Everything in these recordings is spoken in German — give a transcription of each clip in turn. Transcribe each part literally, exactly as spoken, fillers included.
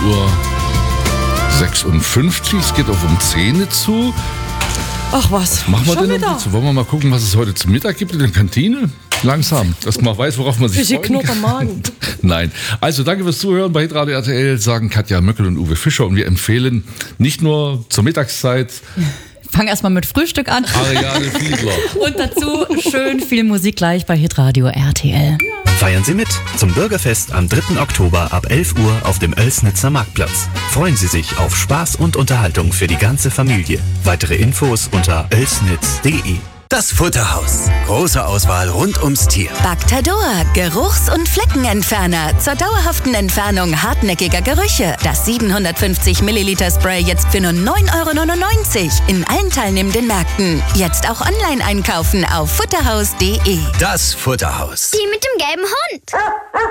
Uhr sechsundfünfzig. Es geht auf um zehn zu. Ach was, machen wir schon denn wieder? Jetzt? Wollen wir mal gucken, was es heute zum Mittag gibt in der Kantine? Langsam, dass man weiß, worauf man sich Bisschen freuen kann. Knoppermagen. Nein. Also danke fürs Zuhören bei Hitradio R T L, sagen Katja Möckel und Uwe Fischer. Und wir empfehlen nicht nur zur Mittagszeit Fang erstmal mit Frühstück an. Ariane Fiedler. Und dazu schön viel Musik gleich bei Hitradio R T L. Feiern Sie mit zum Bürgerfest am dritten Oktober ab elf Uhr auf dem Oelsnitzer Marktplatz. Freuen Sie sich auf Spaß und Unterhaltung für die ganze Familie. Weitere Infos unter oelsnitz punkt de. Das Futterhaus. Große Auswahl rund ums Tier. Bactador, Geruchs- und Fleckenentferner zur dauerhaften Entfernung hartnäckiger Gerüche. Das siebenhundertfünfzig Milliliter Spray jetzt für nur neun Euro neunundneunzig in allen teilnehmenden Märkten. Jetzt auch online einkaufen auf futterhaus punkt de. Das Futterhaus. Die mit dem gelben Hund.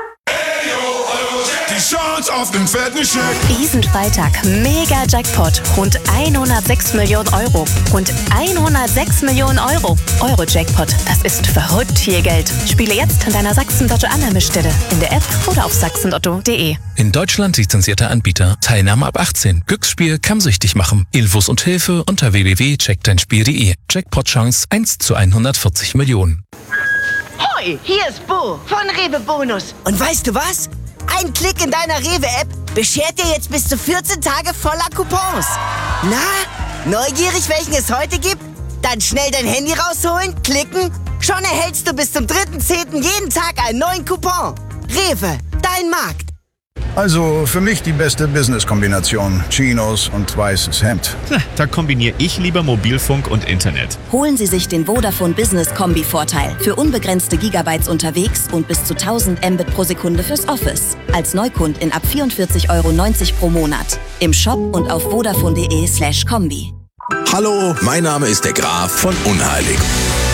Die Chance auf den fetten Scheck. Diesen Freitag Mega Jackpot. Rund hundertsechs Millionen Euro. Rund hundertsechs Millionen Euro. Euro-Jackpot. Das ist verrückt viel Geld. Spiele jetzt an deiner Sachsen-Lotto-Annahmestelle. In der App oder auf sachsen-lotto punkt de. In Deutschland lizenzierter Anbieter. Teilnahme ab achtzehn. Glücksspiel kann süchtig machen. Infos und Hilfe unter w w w punkt check dein spiel punkt de. Jackpot-Chance eins zu hundertvierzig Millionen. Hoi, hier ist Bo von Rewe Bonus. Und weißt du was? Ein Klick in deiner Rewe-App beschert dir jetzt bis zu vierzehn Tage voller Coupons. Na, neugierig, welchen es heute gibt? Dann schnell dein Handy rausholen, klicken. Schon erhältst du bis zum dritten zehnten jeden Tag einen neuen Coupon. Rewe, dein Markt. Also für mich die beste Business-Kombination. Chinos und weißes Hemd. Da kombiniere ich lieber Mobilfunk und Internet. Holen Sie sich den Vodafone Business Kombi-Vorteil. Für unbegrenzte Gigabytes unterwegs und bis zu tausend Mbit pro Sekunde fürs Office. Als Neukundin ab vierundvierzig Euro neunzig pro Monat. Im Shop und auf vodafone punkt de slash kombi. Hallo, mein Name ist der Graf von Unheilig.